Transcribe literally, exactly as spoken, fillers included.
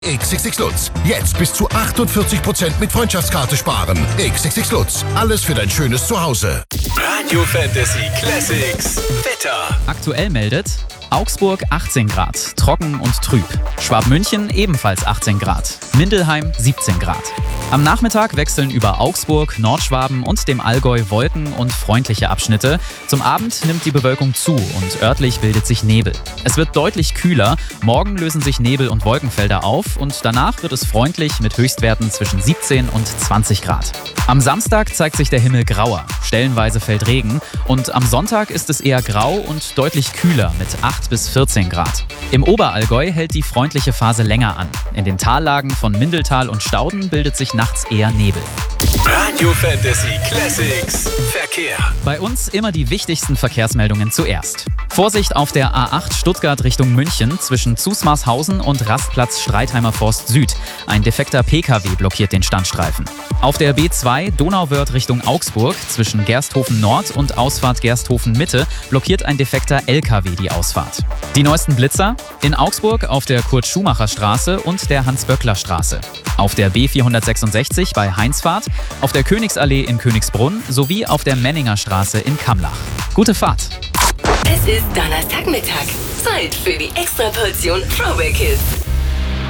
X X X Lutz. Jetzt bis zu achtundvierzig Prozent mit Freundschaftskarte sparen. X X X Lutz. Alles für dein schönes Zuhause. Radio Fantasy Classics. Wetter. Aktuell meldet Augsburg achtzehn Grad, trocken und trüb. Schwabmünchen ebenfalls achtzehn Grad. Mindelheim siebzehn Grad. Am Nachmittag wechseln über Augsburg, Nordschwaben und dem Allgäu Wolken und freundliche Abschnitte. Zum Abend nimmt die Bewölkung zu und örtlich bildet sich Nebel. Es wird deutlich kühler. Morgen lösen sich Nebel- und Wolkenfelder auf und danach wird es freundlich mit Höchstwerten zwischen siebzehn und zwanzig Grad. Am Samstag zeigt sich der Himmel grauer. Stellenweise fällt Regen und am Sonntag ist es eher grau und deutlich kühler mit acht bis vierzehn Grad. Im Oberallgäu hält die freundliche Phase länger an. In den Tallagen von Mindeltal und Stauden bildet sich nachts eher Nebel. Radio Fantasy Classics. Verkehr. Bei uns immer die wichtigsten Verkehrsmeldungen zuerst. Vorsicht auf der A acht Stuttgart Richtung München zwischen Zusmarshausen und Rastplatz Streitheimer Forst Süd. Ein defekter P K W blockiert den Standstreifen. Auf der B zwei Donauwörth Richtung Augsburg zwischen Gersthofen Nord und Ausfahrt Gersthofen Mitte blockiert ein defekter L K W die Ausfahrt. Die neuesten Blitzer in Augsburg auf der Kurt-Schumacher-Straße und der Hans-Böckler-Straße. Auf der B vierhundertsechsundsechzig bei Heinzfahrt, auf der Königsallee in Königsbrunn sowie auf der Menninger Straße in Kamlach. Gute Fahrt! Es ist Donnerstagmittag. Zeit für die Extraportion Throwback Hits.